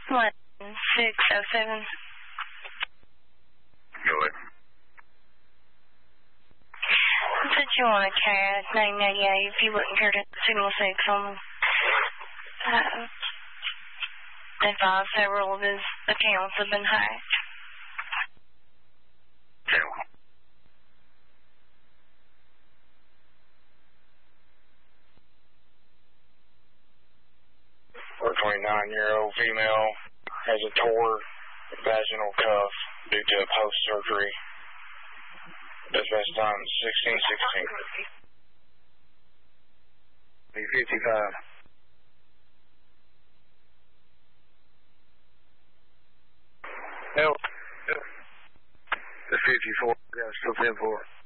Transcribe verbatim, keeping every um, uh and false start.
one six oh seven. Go ahead. I said you want a cat, nine ninety-eight, if you wouldn't care to signal six on them. Uh, advised several of his accounts have been hacked. Okay. A twenty-nine-year-old female has a torn vaginal cuff due to post-surgery. Dispatch time sixteen sixteen. fifty-five. Help. The fifty-four. Yeah, still ten four.